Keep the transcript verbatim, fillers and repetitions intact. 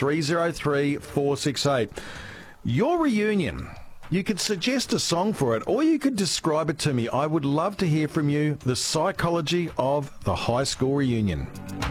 three oh three, four six eight. Your reunion. You could suggest a song for it, or you could describe it to me. I would love to hear from you, the psychology of the high school reunion.